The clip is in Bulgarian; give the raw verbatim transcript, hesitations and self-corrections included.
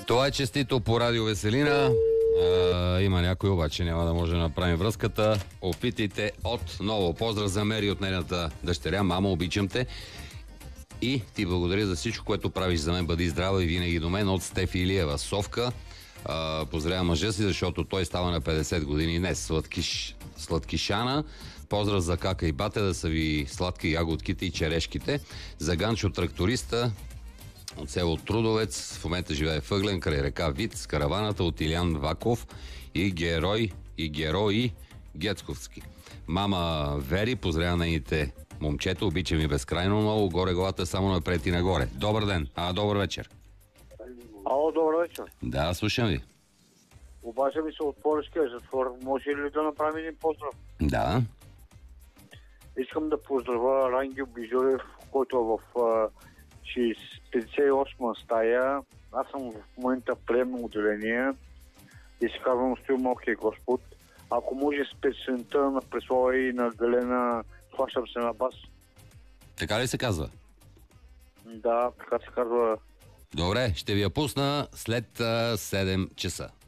Това е честито по Радио Веселина. А, има някой, обаче няма да може да направим връзката. Опитайте отново. Поздрав за Мери от нейната дъщеря. Мамо, обичам те. И ти благодаря за всичко, което правиш за мен. Бъди здрава и винаги до мен. От Стефи Илиева, Совка. А, поздравя мъжа си, защото той става на петдесет години днес. Сладкиш, сладкишана. Поздрав за кака и бате, да са ви сладки ягодките и черешките. За Ганчо тракториста от село Трудовец. В момента живее въглен край река Вит с караваната от Илян Ваков и герой и герои Гецковски. Мама Вери, поздравя нейните момчета, обича ми безкрайно много, горе главата само напред и нагоре. Добър ден, а добър вечер. Ало, добър вечер. Да, слушам ви. Обажа ми се от Полеския затвор. Може ли да направим един поздрав? Да. Искам да поздравя Рангел Бижурев, който е в а, петдесет и осма стая. Аз съм в момента приемно отделение и се казвам Стоил Малкия Господ. Ако може с песента на Преслава и на Галена, хващам се на бас. Така ли се казва? Да, така се казва. Добре, ще ви я пусна след а, седем часа.